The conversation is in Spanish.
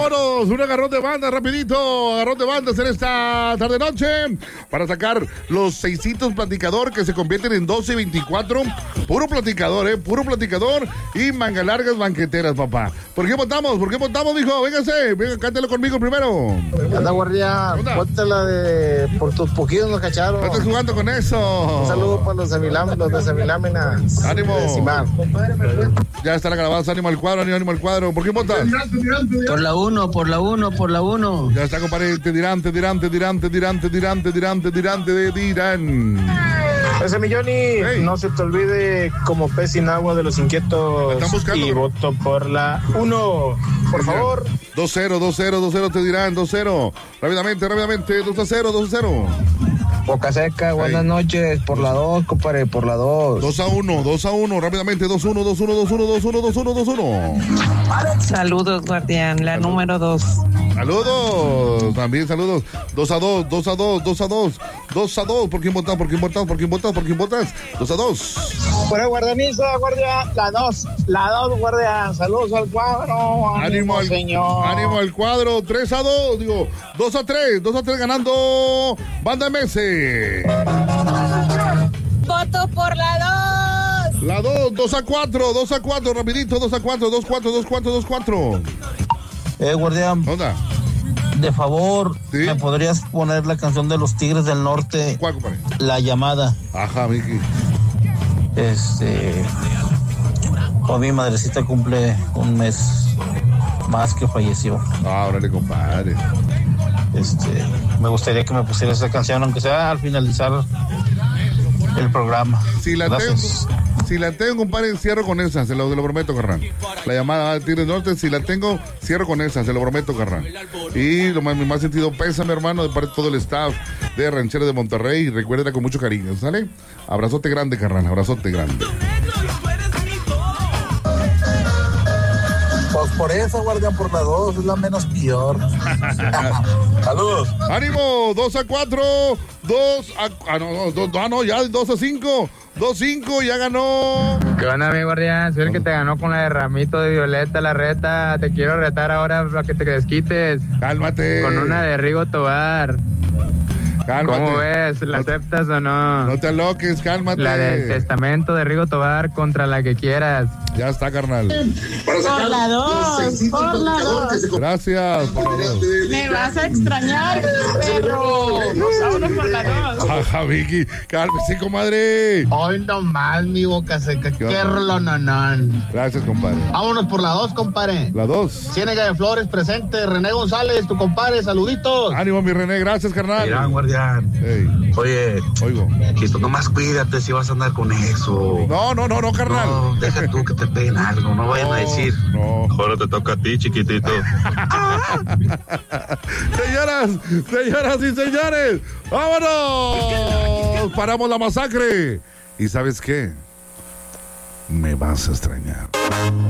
Vámonos, un agarrón de banda, rapidito, agarrón de bandas en esta tarde-noche para sacar los 600 platicador que se convierten en 12 y 24. Puro platicador, puro platicador y manga largas banqueteras, papá. ¿Por qué votamos? ¿Por qué votamos, mijo? Véngase, venga, cántelo conmigo primero. Anda, guardia, póntela de por tus poquitos nos cacharon. No estás jugando con eso. Un saludo para los de Semiláminas. Ánimo. De Ya está la calabaza, ánimo al cuadro, ánimo al cuadro. ¿Por qué votas? Por la 1. Ya está, compadre, te dirán. Ese Milloni, hey. No se te olvide como pez sin agua de los inquietos. Y voto por la 1, por favor. 2-0, te dirán, 2-0. Rápidamente, 2-0. Boca Seca, buenas noches. Por la 2, compadre, por la 2. 2-1, rápidamente, 2-1. Saludos, guardián, la número 2. Saludos, también saludos. 2-2. ¿Por quién votas? 2-2. Por el guardaniza, guardia, la 2, guardia. Saludos al cuadro. Ánimo señor. Ánimo al cuadro, 3-2, digo, 2-3 ganando Banda MS. Voto por la 2. La 2-4, rapidito, 2-4. Guardián. ¿Onda? De favor, ¿sí? ¿Me podrías poner la canción de los Tigres del Norte? ¿Cuál, compadre? La Llamada. Ajá, Miki. Hoy mi madrecita cumple un mes más que falleció. Órale, compadre. Me gustaría que me pusieras esa canción, aunque sea al finalizar el programa. Si la tengo, compadre, cierro con esa, se lo prometo, carnal. La llamada de Tigres Norte, si la tengo, cierro con esa, se lo prometo, carnal. Y mi más sentido pésame, hermano, de parte de todo el staff de Ranchera de Monterrey. Recuerda con mucho cariño, ¿sale? Abrazote grande, carnal, abrazote grande. Pues por eso, guardián, por la 2, es la menos peor. Saludos. ¡Ánimo! 2-4, 2-5. 2-5, ya ganó. ¿Qué onda, mi guardián? Soy el que te ganó con la de Ramito de Violeta, la reta. Te quiero retar ahora para que te desquites. Cálmate. Con una de Rigo Tobar. Cálmate. ¿Cómo ves? ¿La aceptas o no? No te aloques, cálmate. La del testamento de Rigo Tobar contra la que quieras. Ya está, carnal. Por la 2. Gracias por la 2. Me vas a extrañar, pero vámonos por la 2. Ajá, Vicky, cálmese, comadre. Hoy nomás, mi Boca Seca. Qué rolononón. Gracias, compadre. Vámonos por la 2, compadre. La 2. Ciénega de Flores presente. René González, tu compadre, saluditos. Ánimo, mi René, gracias, carnal. Mira, guardián. Hey. Oye, oigo. Quito, nomás cuídate si vas a andar con eso. No, carnal. No, deja tú que te peguen algo, no vayan a decir. No. Ahora te toca a ti, chiquitito. Señoras y señores, ¡vámonos! Paramos la masacre. ¿Y sabes qué? Me vas a extrañar.